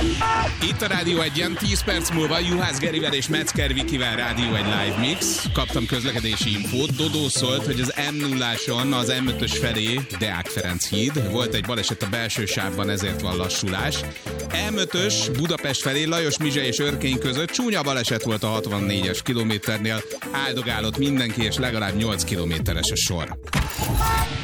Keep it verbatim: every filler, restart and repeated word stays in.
Itt a Rádió egyen, tíz perc múlva Juhász Gerivel és Metzger Vikivel Rádió egy live mix. Kaptam közlekedési infót. Dodó szólt, hogy az M nulláson az M ötös felé, Deák Ferenc híd, volt egy baleset a belső sávban, ezért van lassulás. M ötös Budapest felé, Lajos Mizse és Örkény között csúnya baleset volt a hatvannégyes kilométernél. Áldogálott mindenki, és legalább nyolc kilométeres a sor.